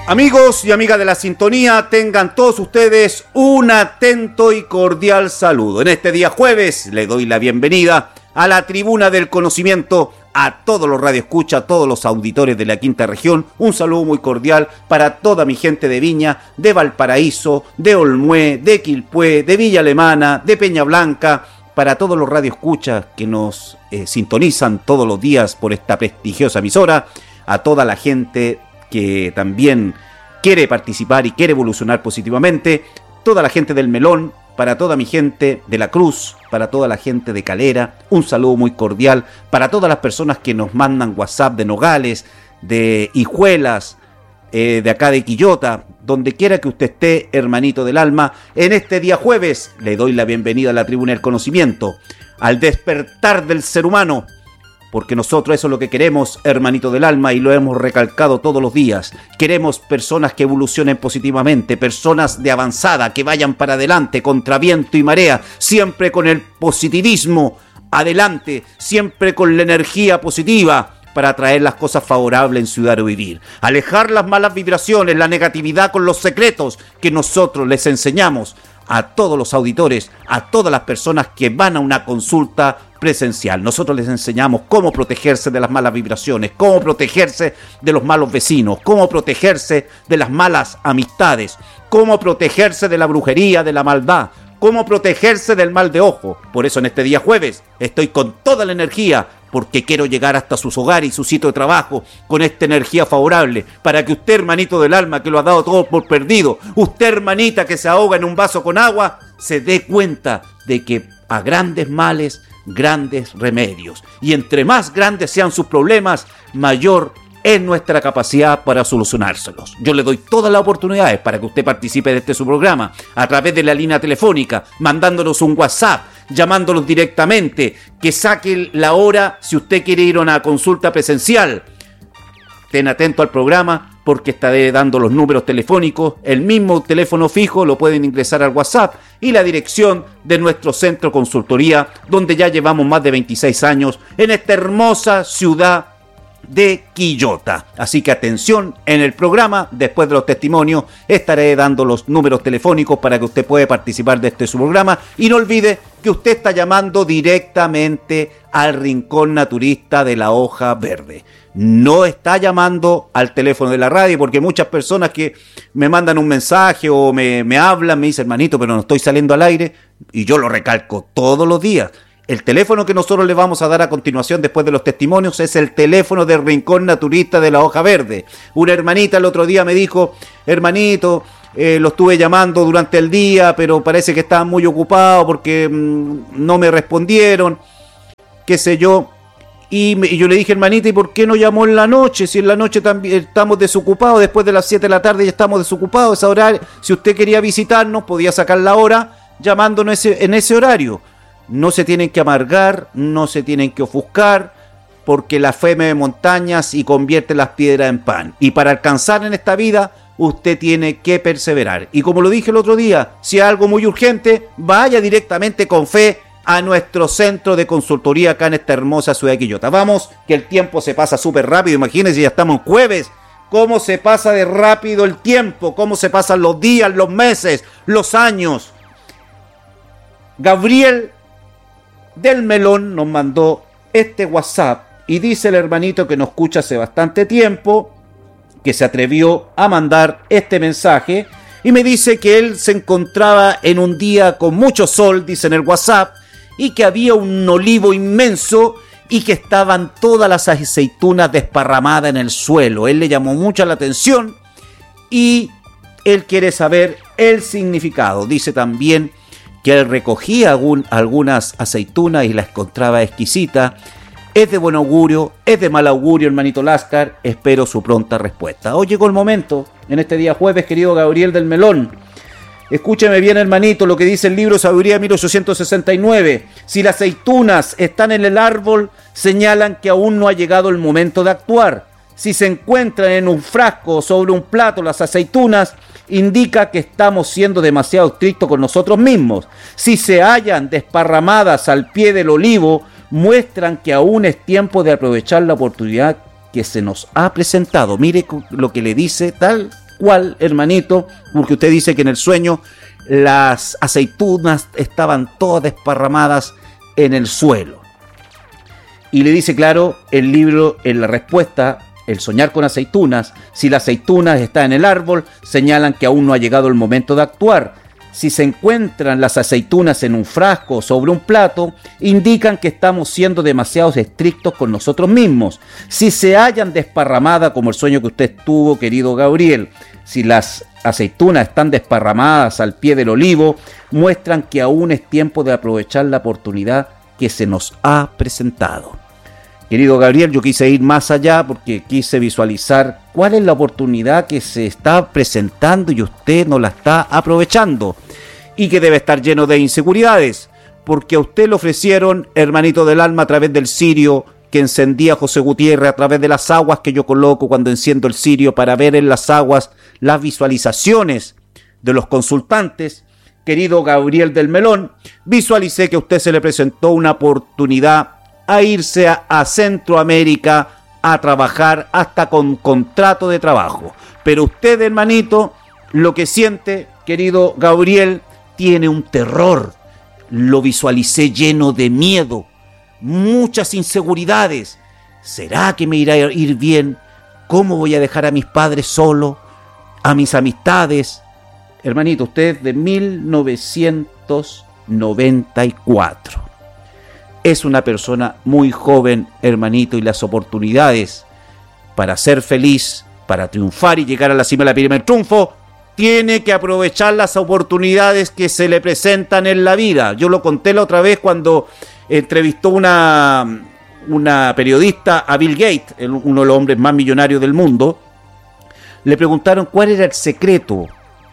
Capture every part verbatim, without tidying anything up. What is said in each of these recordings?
Amigos y amigas de la sintonía, tengan todos ustedes un atento y cordial saludo. En este día jueves le doy la bienvenida a la tribuna del conocimiento a todos los radioescuchas, a todos los auditores de la quinta región. Un saludo muy cordial para toda mi gente de Viña, de Valparaíso, de Olmué, de Quilpué, de Villa Alemana, de Peña Blanca, para todos los radioescuchas que nos eh, sintonizan todos los días por esta prestigiosa emisora, a toda la gente que también quiere participar y quiere evolucionar positivamente, toda la gente del Melón, para toda mi gente de La Cruz, para toda la gente de Calera, un saludo muy cordial, para todas las personas que nos mandan WhatsApp de Nogales, de Hijuelas, eh, de acá de Quillota, donde quiera que usted esté, hermanito del alma. En este día jueves le doy la bienvenida a la tribuna del conocimiento, al despertar del ser humano, porque nosotros eso es lo que queremos, hermanito del alma, y lo hemos recalcado todos los días. Queremos personas que evolucionen positivamente, personas de avanzada, que vayan para adelante, contra viento y marea, siempre con el positivismo adelante, siempre con la energía positiva, para traer las cosas favorables en su diario vivir. Alejar las malas vibraciones, la negatividad con los secretos que nosotros les enseñamos a todos los auditores, a todas las personas que van a una consulta presencial. Nosotros les enseñamos cómo protegerse de las malas vibraciones, cómo protegerse de los malos vecinos, cómo protegerse de las malas amistades, cómo protegerse de la brujería, de la maldad, cómo protegerse del mal de ojo. Por eso en este día jueves estoy con toda la energía, porque quiero llegar hasta sus hogares y su sitio de trabajo con esta energía favorable, para que usted, hermanito del alma, que lo ha dado todo por perdido, usted, hermanita, que se ahoga en un vaso con agua, se dé cuenta de que a grandes males, grandes remedios. Y entre más grandes sean sus problemas, mayor es nuestra capacidad para solucionárselos. Yo le doy todas las oportunidades para que usted participe de este su programa, a través de la línea telefónica, mandándonos un WhatsApp, llamándolos directamente, que saque la hora si usted quiere ir a una consulta presencial. Estén atentos al programa, porque estaré dando los números telefónicos, el mismo teléfono fijo lo pueden ingresar al WhatsApp, y la dirección de nuestro centro consultoría, donde ya llevamos más de veintiséis años en esta hermosa ciudad de Quillota. Así que atención, en el programa, después de los testimonios, estaré dando los números telefónicos para que usted pueda participar de este su programa. Y no olvide que usted está llamando directamente al Rincón Naturista de la Hoja Verde. No está llamando al teléfono de la radio, porque muchas personas que me mandan un mensaje o me, me hablan, me dicen, hermanito, pero no estoy saliendo al aire, y yo lo recalco todos los días. El teléfono que nosotros le vamos a dar a continuación después de los testimonios es el teléfono del Rincón Naturista de la Hoja Verde. Una hermanita el otro día me dijo, hermanito, eh, lo estuve llamando durante el día, pero parece que estaban muy ocupados porque mmm, no me respondieron, qué sé yo. Y, me, y yo le dije, hermanita, ¿y por qué no llamó en la noche? Si en la noche también estamos desocupados, después de las siete de la tarde ya estamos desocupados, esa hora, si usted quería visitarnos, podía sacar la hora llamándonos ese, en ese horario. No se tienen que amargar, no se tienen que ofuscar, porque la fe mueve montañas y convierte las piedras en pan. Y para alcanzar en esta vida, usted tiene que perseverar. Y como lo dije el otro día, si hay algo muy urgente, vaya directamente con fe a nuestro centro de consultoría acá en esta hermosa ciudad de Quillota. Vamos, que el tiempo se pasa súper rápido. Imagínense, ya estamos en jueves. Cómo se pasa de rápido el tiempo, cómo se pasan los días, los meses, los años. Gabriel del Melón nos mandó este WhatsApp y dice el hermanito que nos escucha hace bastante tiempo, que se atrevió a mandar este mensaje, y me dice que él se encontraba en un día con mucho sol, dice en el WhatsApp, y que había un olivo inmenso y que estaban todas las aceitunas desparramadas en el suelo. Él le llamó mucho la atención y él quiere saber el significado. Dice también que él recogía algún, algunas aceitunas y las encontraba exquisitas. Es de buen augurio, es de mal augurio, hermanito Láscar. Espero su pronta respuesta. Hoy llegó el momento, en este día jueves, querido Gabriel del Melón. Escúcheme bien, hermanito, lo que dice el libro Sabiduría de mil ochocientos sesenta y nueve. Si las aceitunas están en el árbol, señalan que aún no ha llegado el momento de actuar. Si se encuentran en un frasco o sobre un plato las aceitunas, indica que estamos siendo demasiado estrictos con nosotros mismos. Si se hallan desparramadas al pie del olivo, muestran que aún es tiempo de aprovechar la oportunidad que se nos ha presentado. Mire lo que le dice tal cual, hermanito, porque usted dice que en el sueño las aceitunas estaban todas desparramadas en el suelo. Y le dice, claro, el libro, en la respuesta, el soñar con aceitunas, si la aceituna está en el árbol, señalan que aún no ha llegado el momento de actuar. Si se encuentran las aceitunas en un frasco o sobre un plato, indican que estamos siendo demasiado estrictos con nosotros mismos. Si se hallan desparramadas, como el sueño que usted tuvo, querido Gabriel, si las aceitunas están desparramadas al pie del olivo, muestran que aún es tiempo de aprovechar la oportunidad que se nos ha presentado. Querido Gabriel, yo quise ir más allá porque quise visualizar cuál es la oportunidad que se está presentando y usted no la está aprovechando, y que debe estar lleno de inseguridades, porque a usted le ofrecieron, hermanito del alma, a través del cirio que encendía José Gutiérrez, a través de las aguas que yo coloco cuando enciendo el cirio para ver en las aguas las visualizaciones de los consultantes. Querido Gabriel del Melón, visualicé que a usted se le presentó una oportunidad a irse a, a Centroamérica a trabajar hasta con contrato de trabajo. Pero usted, hermanito, lo que siente, querido Gabriel, tiene un terror. Lo visualicé lleno de miedo, muchas inseguridades. ¿Será que me irá a ir bien? ¿Cómo voy a dejar a mis padres solos? ¿A mis amistades? Hermanito, usted es de mil novecientos noventa y cuatro. Es una persona muy joven, hermanito, y las oportunidades para ser feliz, para triunfar y llegar a la cima de la pirámide del triunfo, tiene que aprovechar las oportunidades que se le presentan en la vida. Yo lo conté la otra vez cuando entrevistó una, una periodista a Bill Gates, uno de los hombres más millonarios del mundo. Le preguntaron cuál era el secreto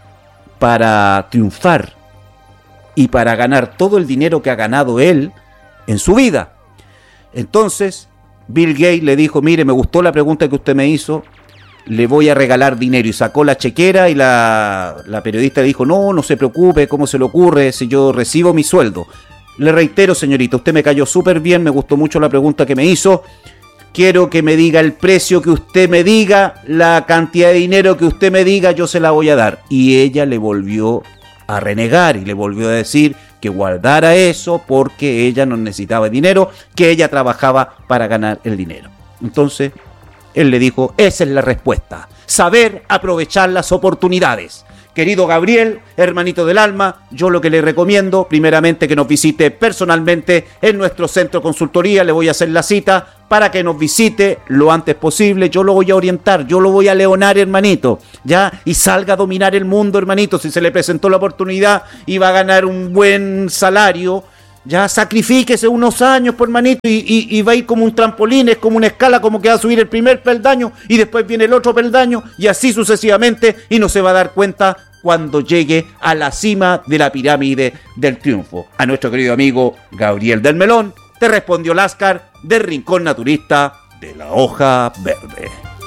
para triunfar y para ganar todo el dinero que ha ganado él en su vida. Entonces Bill Gates le dijo, mire, me gustó la pregunta que usted me hizo, le voy a regalar dinero, y sacó la chequera, y la, la periodista le dijo, no, no se preocupe, ¿cómo se le ocurre si yo recibo mi sueldo? Le reitero, señorita, usted me cayó súper bien, me gustó mucho la pregunta que me hizo, quiero que me diga el precio que usted me diga, la cantidad de dinero que usted me diga, yo se la voy a dar. Y ella le volvió a renegar y le volvió a decir que guardara eso porque ella no necesitaba dinero, que ella trabajaba para ganar el dinero. Entonces él le dijo, esa es la respuesta, saber aprovechar las oportunidades. Querido Gabriel, hermanito del alma, yo lo que le recomiendo, primeramente, que nos visite personalmente en nuestro centro de consultoría. Le voy a hacer la cita para que nos visite lo antes posible. Yo lo voy a orientar, yo lo voy a leonar, hermanito, ya, y salga a dominar el mundo, hermanito. Si se le presentó la oportunidad y va a ganar un buen salario, ya, sacrifíquese unos años, por hermanito, y, y, y va a ir como un trampolín, es como una escala, como que va a subir el primer peldaño y después viene el otro peldaño y así sucesivamente, y no se va a dar cuenta cuando llegue a la cima de la pirámide del triunfo. A nuestro querido amigo Gabriel del Melón te respondió Láscar del Rincón Naturista de la Hoja Verde.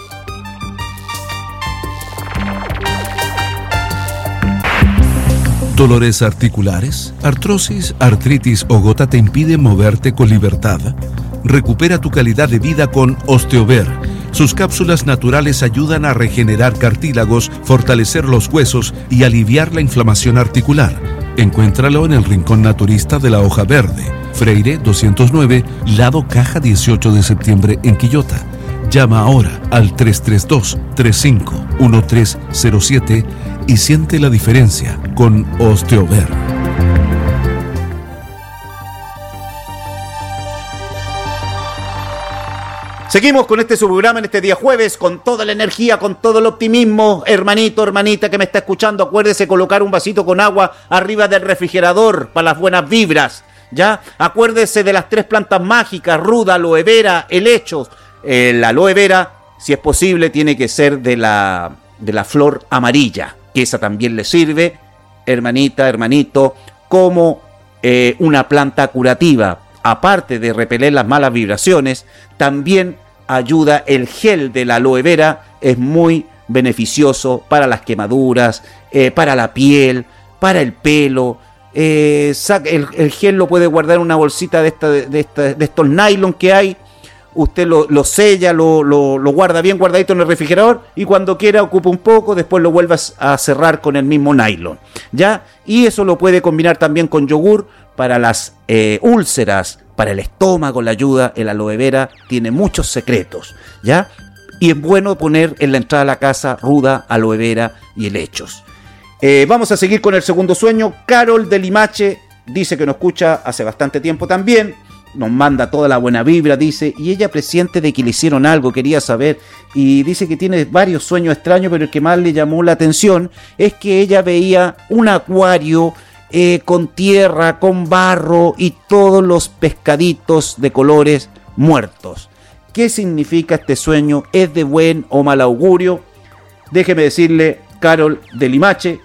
¿Dolores articulares, artrosis, artritis o gota te impiden moverte con libertad? Recupera tu calidad de vida con Osteover. Sus cápsulas naturales ayudan a regenerar cartílagos, fortalecer los huesos y aliviar la inflamación articular. Encuéntralo en el Rincón Naturista de la Hoja Verde, Freire doscientos nueve, lado Caja dieciocho de septiembre en Quillota. Llama ahora al tres tres dos, tres cinco uno tres cero siete y siente la diferencia con Osteover. Seguimos con este su programa en este día jueves, con toda la energía, con todo el optimismo. Hermanito, hermanita que me está escuchando, acuérdese colocar un vasito con agua arriba del refrigerador para las buenas vibras, ¿ya? Acuérdese de las tres plantas mágicas, ruda, aloe vera, helechos. El aloe vera, si es posible, tiene que ser de la, de la flor amarilla, que esa también le sirve, hermanita, hermanito, como eh, una planta curativa. Aparte de repeler las malas vibraciones, también ayuda el gel de la aloe vera, es muy beneficioso para las quemaduras, eh, para la piel, para el pelo. Eh, el, el gel lo puede guardar en una bolsita de, esta, de, esta, de estos nylon que hay, usted lo, lo sella, lo, lo, lo guarda bien guardadito en el refrigerador y cuando quiera ocupa un poco, después lo vuelvas a cerrar con el mismo nylon, ¿ya? Y eso lo puede combinar también con yogur para las eh, úlceras, para el estómago, la ayuda. El aloe vera tiene muchos secretos, ¿ya? Y es bueno poner en la entrada a la casa ruda, aloe vera y helechos. Eh, vamos a seguir con el segundo sueño. Carol de Limache dice que nos escucha hace bastante tiempo también. Nos manda toda la buena vibra, dice, y ella presiente de que le hicieron algo, quería saber, y dice que tiene varios sueños extraños, pero el que más le llamó la atención es que ella veía un acuario eh, con tierra, con barro y todos los pescaditos de colores muertos. ¿Qué significa este sueño? ¿Es de buen o mal augurio? Déjeme decirle, Carol de Limache,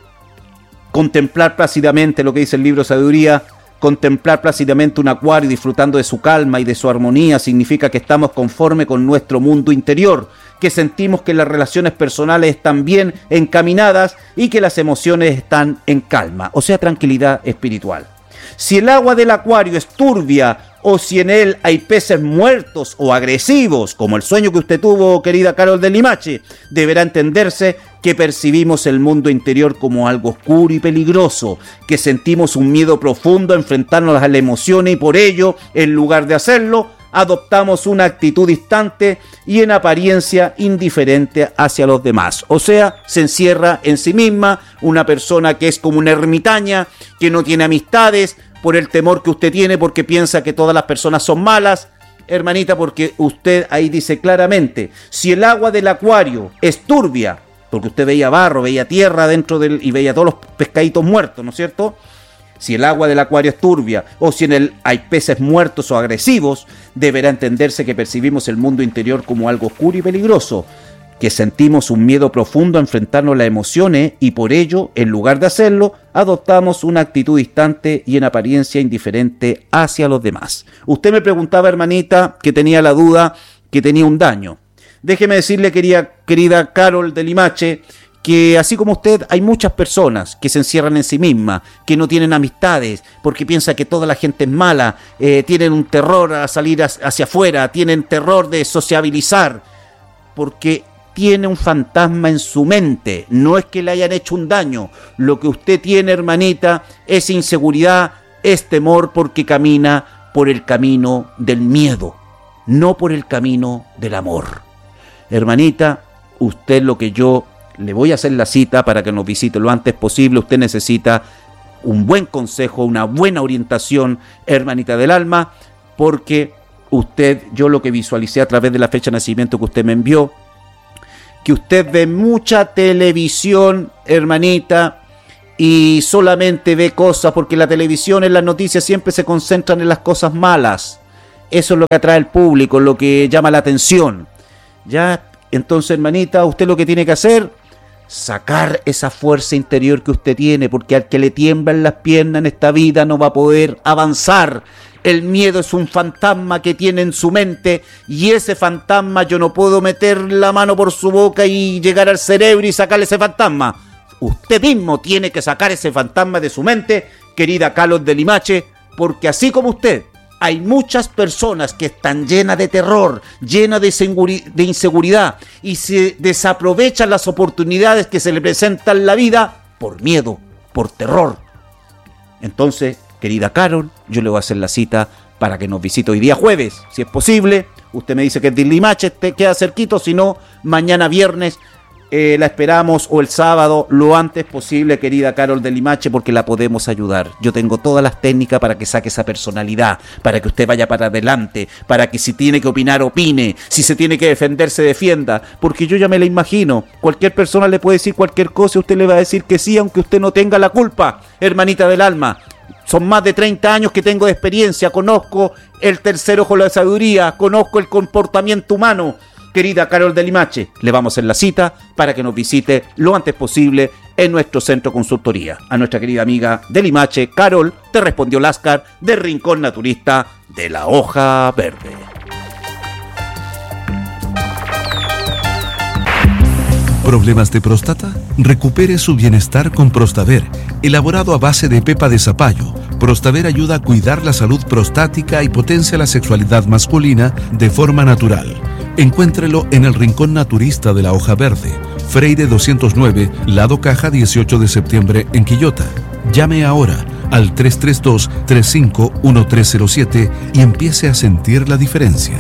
contemplar plácidamente lo que dice el libro Sabiduría. Contemplar plácidamente un acuario disfrutando de su calma y de su armonía significa que estamos conforme con nuestro mundo interior, que sentimos que las relaciones personales están bien encaminadas y que las emociones están en calma, o sea, tranquilidad espiritual. Si el agua del acuario es turbia o si en él hay peces muertos o agresivos, como el sueño que usted tuvo, querida Carol de Limache, deberá entenderse que percibimos el mundo interior como algo oscuro y peligroso, que sentimos un miedo profundo a enfrentarnos a las emociones y por ello, en lugar de hacerlo, adoptamos una actitud distante y en apariencia indiferente hacia los demás. O sea, se encierra en sí misma, una persona que es como una ermitaña, que no tiene amistades, por el temor que usted tiene, porque piensa que todas las personas son malas, hermanita, porque usted ahí dice claramente, si el agua del acuario es turbia, porque usted veía barro, veía tierra dentro del y veía todos los pescaditos muertos, ¿no es cierto? Si el agua del acuario es turbia o si en él hay peces muertos o agresivos, deberá entenderse que percibimos el mundo interior como algo oscuro y peligroso, que sentimos un miedo profundo a enfrentarnos a las emociones y por ello, en lugar de hacerlo, adoptamos una actitud distante y en apariencia indiferente hacia los demás. Usted me preguntaba, hermanita, que tenía la duda que tenía un daño. Déjeme decirle, querida, querida Carol de Limache, que así como usted, hay muchas personas que se encierran en sí mismas, que no tienen amistades, porque piensan que toda la gente es mala, eh, tienen un terror a salir hacia afuera, tienen terror de sociabilizar, porque tiene un fantasma en su mente, no es que le hayan hecho un daño, lo que usted tiene, hermanita, es inseguridad, es temor porque camina por el camino del miedo, no por el camino del amor. Hermanita, usted lo que yo le voy a hacer la cita para que nos visite lo antes posible, usted necesita un buen consejo, una buena orientación, hermanita del alma, porque usted, yo lo que visualicé a través de la fecha de nacimiento que usted me envió, que usted ve mucha televisión, hermanita, y solamente ve cosas, porque la televisión, en las noticias siempre se concentran en las cosas malas. Eso es lo que atrae al público, lo que llama la atención. Ya, entonces, hermanita, usted lo que tiene que hacer, sacar esa fuerza interior que usted tiene, porque al que le tiemblan las piernas en esta vida no va a poder avanzar. El miedo es un fantasma que tiene en su mente y ese fantasma yo no puedo meter la mano por su boca y llegar al cerebro y sacarle ese fantasma. Usted mismo tiene que sacar ese fantasma de su mente, querida Carol de Limache, porque así como usted, hay muchas personas que están llenas de terror, llenas de, inseguri- de inseguridad y se desaprovechan las oportunidades que se le presentan en la vida por miedo, por terror. Entonces, querida Carol, yo le voy a hacer la cita para que nos visite hoy día jueves, si es posible. Usted me dice que es de Limache, te queda cerquito, si no, mañana viernes eh, la esperamos o el sábado, lo antes posible, querida Carol de Limache, porque la podemos ayudar. Yo tengo todas las técnicas para que saque esa personalidad, para que usted vaya para adelante, para que si tiene que opinar, opine, si se tiene que defender, se defienda, porque yo ya me la imagino. Cualquier persona le puede decir cualquier cosa y usted le va a decir que sí, aunque usted no tenga la culpa, hermanita del alma. Son más de treinta años que tengo de experiencia, conozco el tercer ojo de la sabiduría, conozco el comportamiento humano. Querida Carol de Limache, le vamos a hacer la cita para que nos visite lo antes posible en nuestro centro consultoría. A nuestra querida amiga de Limache, Carol, te respondió Láscar de Rincón Naturista de la Hoja Verde. ¿Problemas de próstata? Recupere su bienestar con Prostaver, elaborado a base de pepa de zapallo, Prostaver ayuda a cuidar la salud prostática y potencia la sexualidad masculina de forma natural. Encuéntrelo en el Rincón Naturista de la Hoja Verde, Freire doscientos nueve, Lado Caja dieciocho de septiembre en Quillota. Llame ahora al tres tres dos, tres cinco uno tres cero siete y empiece a sentir la diferencia.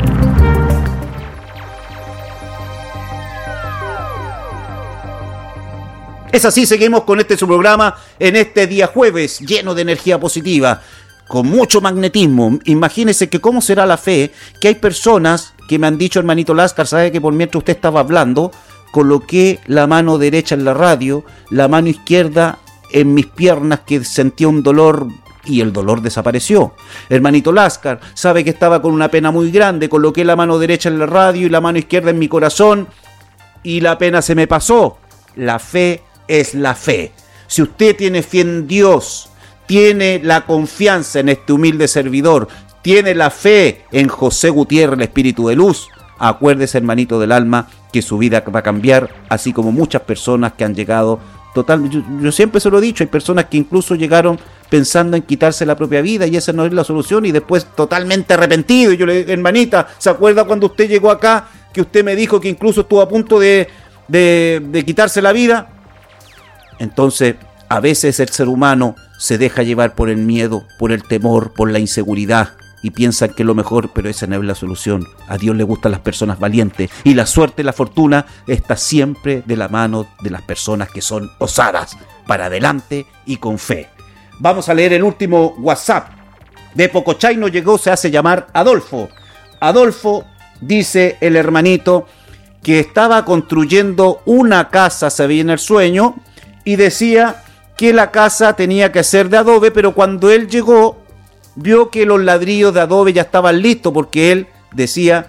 Es así, seguimos con este su programa en este día jueves, lleno de energía positiva, con mucho magnetismo. Imagínese que cómo será la fe, que hay personas que me han dicho, hermanito Láscar, sabe que por mientras usted estaba hablando, coloqué la mano derecha en la radio, la mano izquierda en mis piernas, que sentía un dolor y el dolor desapareció. Hermanito Láscar, sabe que estaba con una pena muy grande, coloqué la mano derecha en la radio y la mano izquierda en mi corazón y la pena se me pasó. La fe es la fe. Si usted tiene fe en Dios, tiene la confianza en este humilde servidor, tiene la fe en José Gutiérrez, el Espíritu de Luz, acuérdese, hermanito del alma, que su vida va a cambiar, así como muchas personas que han llegado total. Yo, yo siempre se lo he dicho, hay personas que incluso llegaron pensando en quitarse la propia vida y esa no es la solución, y después totalmente arrepentido. Y yo le digo, hermanita, ¿se acuerda cuando usted llegó acá, que usted me dijo que incluso estuvo a punto de, de, de quitarse la vida? Entonces, a veces el ser humano se deja llevar por el miedo, por el temor, por la inseguridad y piensan que es lo mejor, pero esa no es la solución. A Dios le gustan las personas valientes y la suerte y la fortuna está siempre de la mano de las personas que son osadas, para adelante y con fe. Vamos a leer el último WhatsApp. De Pocochay nos llegó, se hace llamar Adolfo. Adolfo, dice el hermanito, que estaba construyendo una casa, se veía en el sueño, y decía que la casa tenía que ser de adobe, pero cuando él llegó, vio que los ladrillos de adobe ya estaban listos, porque él decía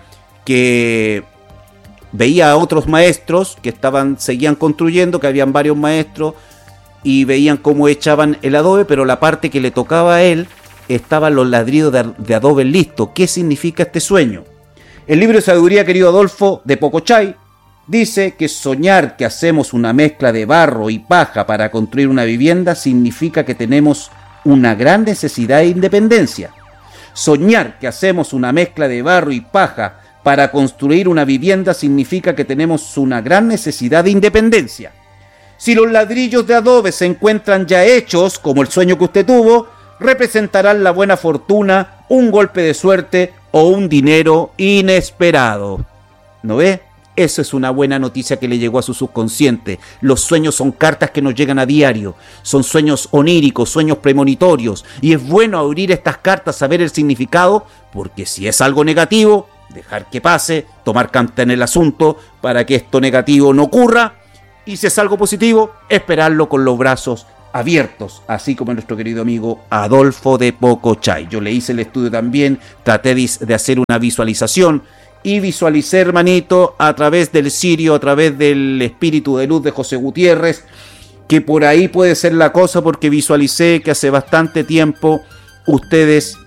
que veía a otros maestros que estaban, seguían construyendo, que habían varios maestros, y veían cómo echaban el adobe, pero la parte que le tocaba a él, estaban los ladrillos de, de adobe listos. ¿Qué significa este sueño? El libro de sabiduría, querido Adolfo, de Pocochay, dice que soñar que hacemos una mezcla de barro y paja para construir una vivienda significa que tenemos una gran necesidad de independencia. Soñar que hacemos una mezcla de barro y paja para construir una vivienda significa que tenemos una gran necesidad de independencia. Si los ladrillos de adobe se encuentran ya hechos, como el sueño que usted tuvo, representarán la buena fortuna, un golpe de suerte o un dinero inesperado. ¿No ve? Eso es una buena noticia que le llegó a su subconsciente. Los sueños son cartas que nos llegan a diario. Son sueños oníricos, sueños premonitorios. Y es bueno abrir estas cartas, saber el significado, porque si es algo negativo, dejar que pase, tomar carta en el asunto para que esto negativo no ocurra. Y si es algo positivo, esperarlo con los brazos abiertos, así como nuestro querido amigo Adolfo de Pocochay. Yo le hice el estudio también, traté de hacer una visualización y visualicé, hermanito, a través del cirio, a través del Espíritu de Luz de José Gutiérrez, que por ahí puede ser la cosa, porque visualicé que hace bastante tiempo ustedes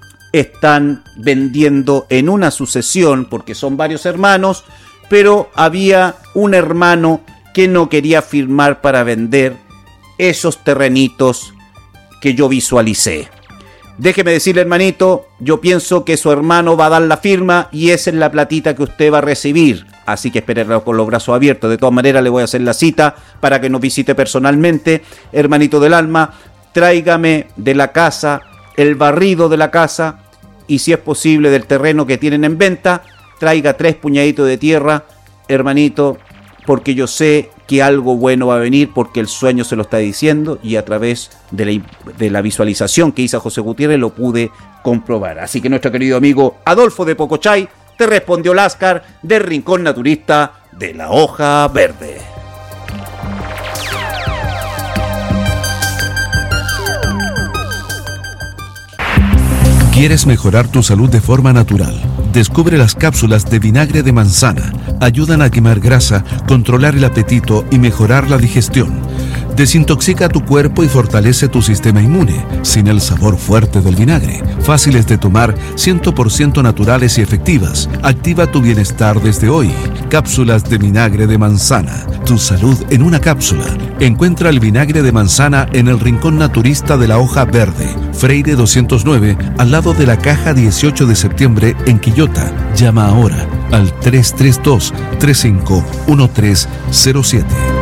están vendiendo en una sucesión, porque son varios hermanos, pero había un hermano que no quería firmar para vender esos terrenitos que yo visualicé. Déjeme decirle, hermanito, yo pienso que su hermano va a dar la firma y esa es la platita que usted va a recibir. Así que espérelo con los brazos abiertos. De todas maneras, le voy a hacer la cita para que nos visite personalmente. Hermanito del alma, tráigame de la casa el barrido de la casa y, si es posible, del terreno que tienen en venta, traiga tres puñaditos de tierra, hermanito, porque yo sé que algo bueno va a venir, porque el sueño se lo está diciendo y a través de la, de la visualización que hizo José Gutiérrez lo pude comprobar. Así que nuestro querido amigo Adolfo de Pocochay te respondió Láscar del Rincón Naturista de la Hoja Verde. ¿Quieres mejorar tu salud de forma natural? Descubre las cápsulas de vinagre de manzana. Ayudan a quemar grasa, controlar el apetito y mejorar la digestión. Desintoxica tu cuerpo y fortalece tu sistema inmune, sin el sabor fuerte del vinagre. Fáciles de tomar, cien por ciento naturales y efectivas. Activa tu bienestar desde hoy. Cápsulas de vinagre de manzana. Tu salud en una cápsula. Encuentra el vinagre de manzana en el Rincón Naturista de la Hoja Verde, Freire doscientos nueve, al lado de la Caja dieciocho de septiembre en Quillota. Llama ahora al tres tres dos, tres cinco uno tres cero siete.